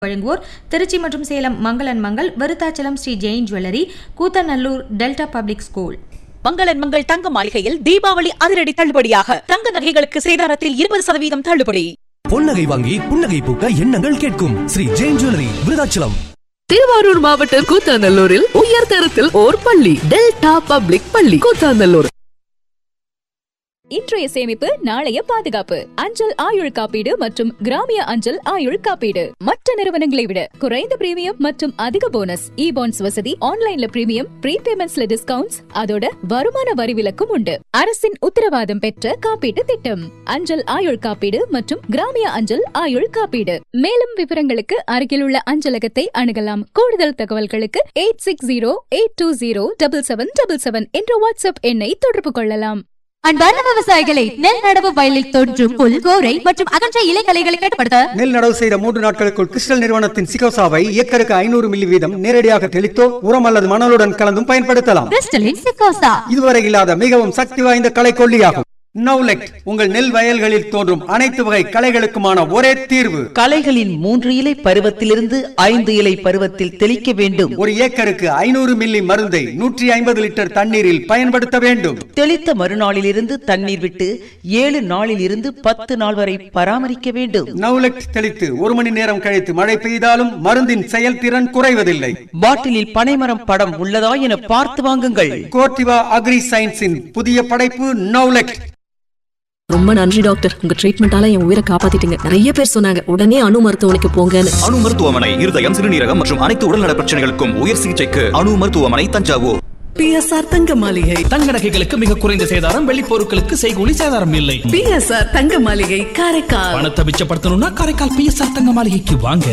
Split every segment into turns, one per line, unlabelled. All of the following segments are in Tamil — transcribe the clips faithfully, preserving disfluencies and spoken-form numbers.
வழங்குவோர் திருச்சி மற்றும் சேலம் மங்களன் Mangal, Virudhachalam Sri Jain jewellery, Koothanallur delta public school.
மங்களன் மங்கள் தங்க மாளிகையில் தீபாவளி அதிரடி தள்ளுபடியாக தங்க நகைகளுக்கு சேதாரத்தில் இருபது சதவீதம் தள்ளுபடி.
பொன்னகை வாங்கி புன்னகை பூக்க எண்ணங்கள் கேட்கும் ஸ்ரீ ஜெயின் ஜுவல்லரி, விருத்தாச்சலம்.
திருவாரூர் மாவட்டம் கூத்தாநல்லூரில் உயர் தரத்தில் ஓர் பள்ளி, டெல்டா பப்ளிக் பள்ளி, கூத்தாநல்லூர்.
இன்றைய சேமிப்பு நாளைய பாதுகாப்பு. அஞ்சல் ஆயுள் காப்பீடு மற்றும் கிராமிய அஞ்சல் ஆயுள் காப்பீடு மற்ற நிறுவனங்களை விட குறைந்த பிரீமியம் மற்றும் அதிக போனஸ். இ பாண்ட்ஸ் வசதி, ஆன்லைன்ல பிரீமியம், ப்ரீபேமெண்ட்ஸ்ல டிஸ்கவுண்ட்ஸ், அதோட வருமான வரி விலக்கும் உண்டு. அரசின் உத்தரவாதம் பெற்ற காப்பீட்டு திட்டம் அஞ்சல் ஆயுள் காப்பீடு மற்றும் கிராமிய அஞ்சல் ஆயுள் காப்பீடு. மேலும் விவரங்களுக்கு அருகில் உள்ள அஞ்சலகத்தை அணுகலாம். கூடுதல் தகவல்களுக்கு eight six zero eight two zero double seven double seven என்ற வாட்ஸ்அப் எண்ணை தொடர்பு கொள்ளலாம்.
அன்பார்ந்த விவசாயிகளை, நெல் நடவு வயலில் தோன்றும் புல், கோரை மற்றும் அகன்ற இலைகளைகளை கட்டுப்படுத்த
நெல் நடவு செய்த மூன்று நாட்களுக்குள் கிறிஸ்டல் நிறுவனத்தின் சிகோசாவை ஏக்கருக்கு ஐநூறு மில்லி வீதம் நேரடியாக தெளித்தோ உரம் அல்லது மணலுடன் கலந்தும் பயன்படுத்தலாம்.
கிறிஸ்டலின் சிகோசா
இதுவரை இல்லாத மிகவும் சக்தி வாய்ந்த களை கொல்லியாகும். நவுலெக்ட் உங்கள் நெல் வயல்களில் தோன்றும் அனைத்து வகை களைகளுக்குமான ஒரே தீர்வு.
களைகளின் மூன்று இலை பருவத்திலிருந்து ஐந்து இலை பருவத்தில் தெளிக்க வேண்டும்.
ஒரு ஏக்கருக்கு ஐநூறு மில்லி மருந்தை நூற்றி ஐம்பது லிட்டர் தண்ணீரில் பயன்படுத்த வேண்டும்.
தெளித்த மறுநாளிலிருந்து தண்ணீர் விட்டு ஏழு நாளில் இருந்து பத்து நாள் வரை பராமரிக்க வேண்டும்.
நவுலெக்ட் தெளித்து ஒரு மணி நேரம் கழித்து மழை பெய்தாலும் மருந்தின் செயல்திறன் குறைவதில்லை.
பாட்டிலில் பனைமரம் படம் உள்ளதா என பார்த்து வாங்குங்கள்.
கோர்டிவா அக்ரி சயின்ஸின் புதிய படைப்பு நவுலெக்ட்.
ரொம்ப நன்றி டாக்டர், உங்க ட்ரீட்மெண்டால என் உயிரை காப்பாத்திட்டீங்க. நிறைய பேர் சொன்னாங்க உடனே அணு மருத்துவமனைக்கு போங்கன்னு.
அணு மருத்துவமனை இருதயம், சிறுநீரகம் மற்றும் அனைத்து உடல்நல பிரச்சனைகளுக்கும் உயர் சிகிச்சைக்கு அணு மருத்துவமனை, தஞ்சாவூர்.
பி எஸ் ஆர் தங்க மாளிகை
தங்க நகைகளுக்கு மிக குறைந்த சேதாரம், வெள்ளி பொருட்களுக்கு செய்கூலி சேதாரம் இல்லை.
பி எஸ் ஆர் தங்க மாளிகை, காரைக்கால்.
பணத்தை மிச்சப்படுத்தணும்னா காரைக்கால் பி எஸ் ஆர் தங்க மாளிகைக்கு வாங்க.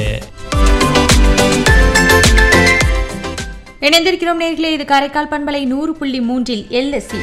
இணைந்திருக்கிறோம் நேர்களே, இது காரைக்கால் பண்பலை நூறு புள்ளி மூன்றில் எல்எஸ்சி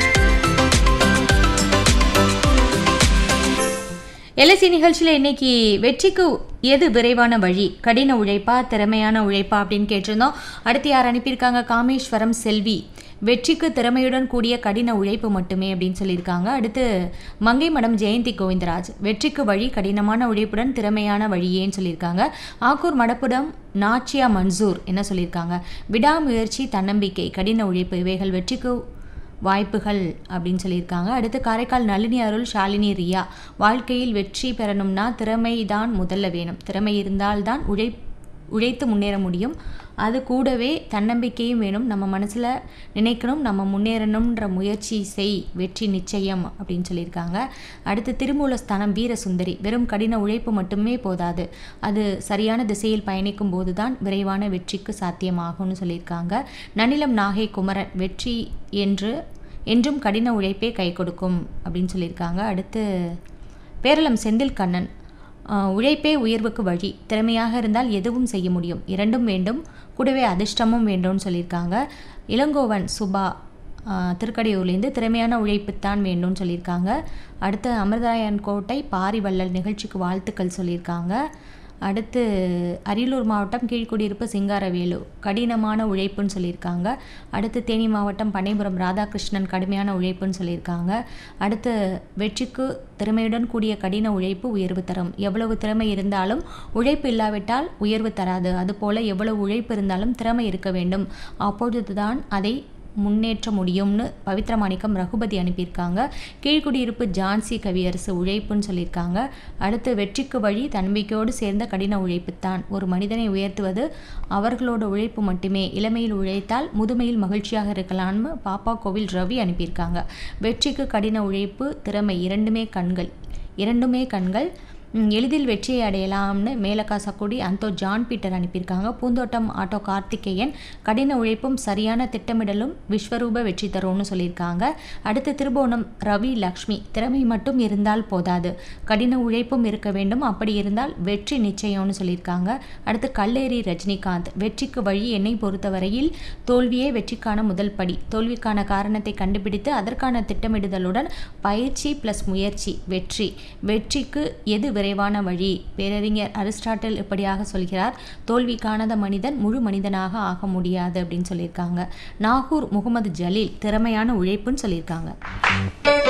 எல்எஸ்சி நிகழ்ச்சியில் இன்னைக்கு வெற்றிக்கு எது விரைவான வழி, கடின உழைப்பா திறமையான உழைப்பா அப்படின்னு கேட்டிருந்தோம். அடுத்து யார் அனுப்பியிருக்காங்க? காமேஸ்வரம் செல்வி, வெற்றிக்கு திறமையுடன் கூடிய கடின உழைப்பு மட்டுமே அப்படின்னு சொல்லியிருக்காங்க. அடுத்து மங்கை மடம் ஜெயந்தி கோவிந்தராஜ், வெற்றிக்கு வழி கடினமான உழைப்புடன் திறமையான வழியேன்னு சொல்லியிருக்காங்க. ஆக்கூர் மடப்புடம் நாச்சியா மன்சூர் என்ன சொல்லியிருக்காங்க? விடாமுயற்சி, தன்னம்பிக்கை, கடின உழைப்பு இவைகள் வெற்றிக்கு வாய்ப்புகள் அப்படின்னு சொல்லியிருக்காங்க. அடுத்து காரைக்கால் நளினி அருள், ஷாலினி ரியா, வாழ்க்கையில் வெற்றி பெறணும்னா திறமை தான் முதல்ல வேணும். திறமை இருந்தால்தான் உழை உழைத்து முன்னேற முடியும். அது கூடவே தன்னம்பிக்கையும் வேணும். நம்ம மனசில் நினைக்கணும், நம்ம முன்னேறணுன்ற முயற்சி செய், வெற்றி நிச்சயம் அப்படின்னு சொல்லியிருக்காங்க. அடுத்து திருமூலஸ்தானம் வீரசுந்தரி, வெறும் கடின உழைப்பு மட்டுமே போதாது, அது சரியான திசையில் பயணிக்கும் போது தான் விரைவான வெற்றிக்கு சாத்தியமாகும்னு சொல்லியிருக்காங்க. நனிலம் நாகை குமரன், வெற்றி என்று என்றும் கடின உழைப்பே கை கொடுக்கும் அப்படின்னு சொல்லியிருக்காங்க. அடுத்து பேரளம் செந்தில் கண்ணன், உழைப்பே உயர்வுக்கு வழி, திறமையாக இருந்தால் எதுவும் செய்ய முடியும், இரண்டும் வேண்டும், கூடவே அதிர்ஷ்டமும் வேண்டும்னு சொல்லியிருக்காங்க. இளங்கோவன் சுபா திருக்கடையூர்லேருந்து, திறமையான உழைப்புத்தான் வேண்டும்னு சொல்லியிருக்காங்க. அடுத்து அமிர்தராயன் கோட்டை பாரிவள்ளல், நிகழ்ச்சிக்கு வாழ்த்துக்கள் சொல்லியிருக்காங்க. அடுத்து அரியலூர் மாவட்டம் கீழ்குடியிருப்பு சிங்காரவேலு, கடினமான உழைப்புன்னு சொல்லியிருக்காங்க. அடுத்து தேனி மாவட்டம் பனைபுரம் ராதாகிருஷ்ணன், கடுமையான உழைப்புன்னு சொல்லியிருக்காங்க. அடுத்து வெற்றிக்கு திறமையுடன் கூடிய கடின உழைப்பு உயர்வு தரும், எவ்வளவு திறமை இருந்தாலும் உழைப்பு இல்லாவிட்டால் உயர்வு தராது, அதுபோல் எவ்வளவு உழைப்பு இருந்தாலும் திறமை இருக்க வேண்டும், அப்பொழுதுதான் அதை முன்னேற்ற முடியும்னு பவித்ரமாணிக்கம் ரகுபதி அனுப்பியிருக்காங்க. கீழ்குடியிருப்பு ஜான்சி கவியரசு, உழைப்புன்னு சொல்லியிருக்காங்க. அடுத்து வெற்றிக்கு வழி தன்னம்பிக்கையோடு சேர்ந்த கடின உழைப்புத்தான், ஒரு மனிதனை உயர்த்துவது அவர்களோட உழைப்பு மட்டுமே, இளமையில் உழைத்தால் முதுமையில் மகிழ்ச்சியாக இருக்கலாம்னு பாப்பா கோவில் ரவி அனுப்பியிருக்காங்க. வெற்றிக்கு கடின உழைப்பு திறமை இரண்டுமே கண்கள் இரண்டுமே கண்கள் எளிதில் வெற்றியை அடையலாம்னு மேலக்கா சக்குடி அந்தோ ஜான் பீட்டர் அனுப்பியிருக்காங்க. பூந்தோட்டம் ஆட்டோ கார்த்திகேயன், கடின உழைப்பும் சரியான திட்டமிடலும் விஸ்வரூப வெற்றி தரும்னு சொல்லியிருக்காங்க. அடுத்து திருபுவனம் ரவி லக்ஷ்மி, திறமை மட்டும் இருந்தால் போதாது, கடின உழைப்பும் இருக்க வேண்டும், அப்படி இருந்தால் வெற்றி நிச்சயம்னு சொல்லியிருக்காங்க. அடுத்து கல்லேரி ரஜினிகாந்த், வெற்றிக்கு வழி என்னை பொறுத்தவரையில் தோல்வியே வெற்றிக்கான முதல் படி, தோல்விக்கான காரணத்தை கண்டுபிடித்து அதற்கான திட்டமிடுதலுடன் பயிற்சி பிளஸ் முயற்சி வெற்றி, வெற்றிக்கு எது விரைவான வழி, பேரறிஞர் அரிஸ்டாட்டில் இப்படியாக சொல்கிறார், தோல்வி காணாத மனிதன் முழு மனிதனாக ஆக முடியாது அப்படின்னு சொல்லியிருக்காங்க. நாகூர் முகமது ஜலீல், திறமையான உழைப்புன்னு சொல்லியிருக்காங்க.